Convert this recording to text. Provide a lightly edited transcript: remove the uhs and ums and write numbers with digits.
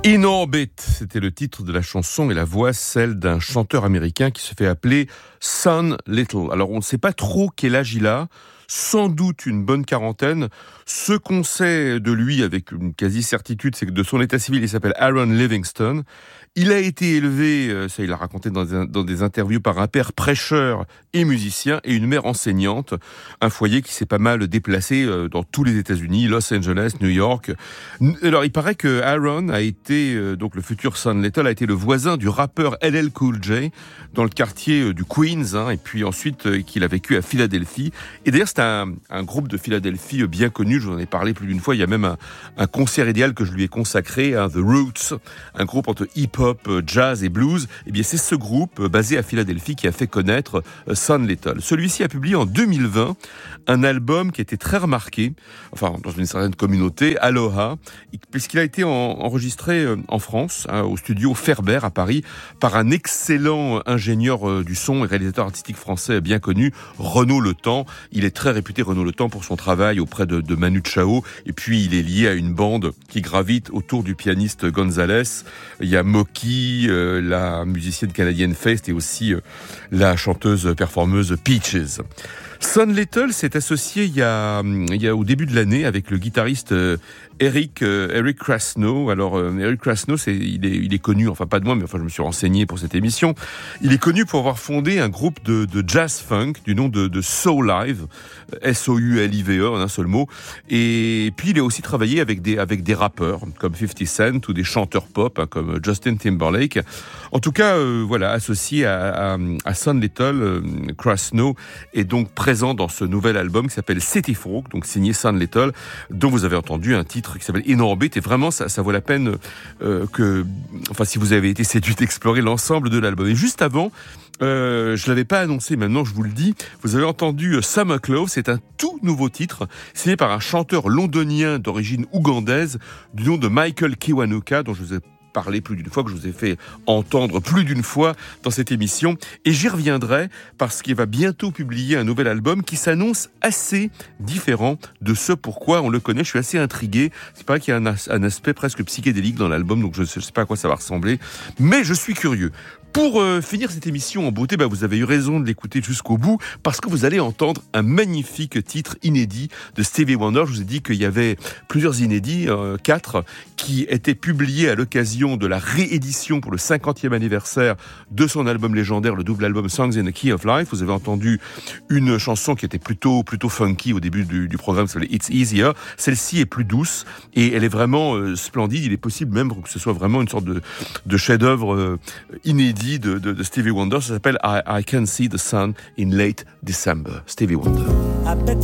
In Orbit, c'était le titre de la chanson et la voix, celle d'un chanteur américain qui se fait appeler Son Little. Alors on ne sait pas trop quel âge il a, sans doute une bonne quarantaine. Ce qu'on sait de lui avec une quasi-certitude, c'est que de son état civil, il s'appelle Aaron Livingston. Il a été élevé, ça il l'a raconté dans des interviews, par un père prêcheur et musicien et une mère enseignante. Un foyer qui s'est pas mal déplacé dans tous les États-Unis, Los Angeles, New York. Alors il paraît que Aaron a été, donc le futur Son Little, a été le voisin du rappeur LL Cool J dans le quartier du Queens, et puis ensuite qu'il a vécu à Philadelphie. Et d'ailleurs c'est un groupe de Philadelphie bien connu, je vous en ai parlé plus d'une fois, il y a même un concert idéal que je lui ai consacré, The Roots, un groupe entre hip-hop, jazz et blues. Eh bien c'est ce groupe basé à Philadelphie qui a fait connaître Son Little. Celui-ci a publié en 2020 un album qui a été très remarqué, enfin dans une certaine communauté, Aloha, puisqu'il a été enregistré en France, au studio Ferber à Paris, par un excellent ingénieur du son et réalisateur artistique français bien connu, Renaud Le Temps. Il est très réputé, Renaud Le Temps, pour son travail auprès de Manu Chao, et puis il est lié à une bande qui gravite autour du pianiste Gonzalez. Il y a Moki, la musicienne canadienne Feist, et aussi la chanteuse performeuse Peaches. Son Little s'est associé il y a au début de l'année avec le guitariste Eric Krasno. Alors Eric Krasno, il est connu, enfin pas de moi, mais enfin je me suis renseigné pour cette émission. Il est connu pour avoir fondé un groupe de jazz funk du nom de Soul Live, S-O-U-L-I-V-E en un seul mot. Et puis il a aussi travaillé avec des rappeurs comme 50 Cent ou des chanteurs pop comme Justin Timberlake. En tout cas, voilà, associé à Son Little, Krasno est donc présent dans ce nouvel album qui s'appelle City Folk, donc signé Son Little, dont vous avez entendu un titre qui s'appelle In Orbit. Et vraiment, ça vaut la peine si vous avez été séduit, d'explorer l'ensemble de l'album. Et juste avant, je l'avais pas annoncé, maintenant je vous le dis, vous avez entendu Summer Clothes, c'est un tout nouveau titre signé par un chanteur londonien d'origine ougandaise du nom de Michael Kiwanuka, dont je vous ai parlé plus d'une fois, que je vous ai fait entendre plus d'une fois dans cette émission. Et j'y reviendrai parce qu'il va bientôt publier un nouvel album qui s'annonce assez différent de ce pourquoi on le connaît. Je suis assez intrigué. C'est pas qu'il y a un aspect presque psychédélique dans l'album, donc je sais pas à quoi ça va ressembler, mais je suis curieux. Pour finir cette émission en beauté, vous avez eu raison de l'écouter jusqu'au bout, parce que vous allez entendre un magnifique titre inédit de Stevie Wonder. Je vous ai dit qu'il y avait plusieurs inédits, 4, qui étaient publiés à l'occasion de la réédition pour le 50e anniversaire de son album légendaire, le double album Songs in the Key of Life. Vous avez entendu une chanson qui était plutôt funky au début du programme, ça s'appelait It's Easier. Celle-ci est plus douce et elle est vraiment splendide. Il est possible même que ce soit vraiment une sorte de chef-d'œuvre inédit de Stevie Wonder. Ça s'appelle I Can See the Sun in Late December. Stevie Wonder. I bet